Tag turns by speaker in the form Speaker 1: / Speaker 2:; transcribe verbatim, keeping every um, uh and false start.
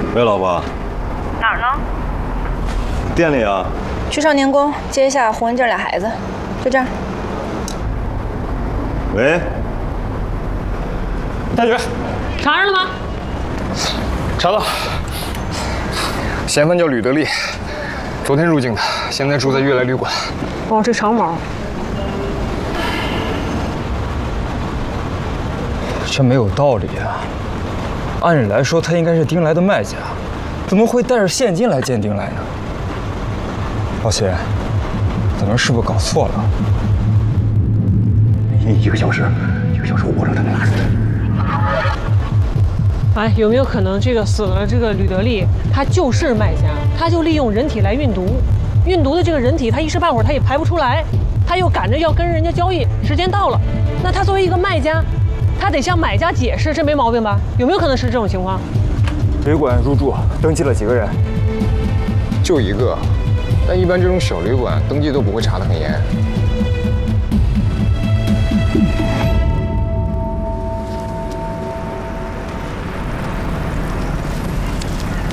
Speaker 1: 喂，老婆。
Speaker 2: 哪儿呢？
Speaker 1: 店里啊。
Speaker 2: 去少年宫接一下胡文静俩孩子，就这样。
Speaker 1: 喂。
Speaker 3: 大姐，
Speaker 4: 查着了吗？
Speaker 3: 查到。嫌犯叫吕德利，昨天入境的，现在住在悦来旅馆。
Speaker 4: 哦，这长毛。
Speaker 5: 这没有道理啊！按理来说，他应该是丁来的卖家，怎么会带着现金来见丁来呢？老谢，咱们是不是搞错了？
Speaker 6: 一个小时，一个小时，我让他们拿出来。
Speaker 4: 哎，有没有可能这个死了这个吕德利，他就是卖家，他就利用人体来运毒，运毒的这个人体他一时半会儿他也排不出来，他又赶着要跟人家交易，时间到了，那他作为一个卖家，他得向买家解释，这没毛病吧？有没有可能是这种情况？
Speaker 5: 旅馆入住登记了几个人？
Speaker 3: 就一个，但一般这种小旅馆登记都不会查得很严。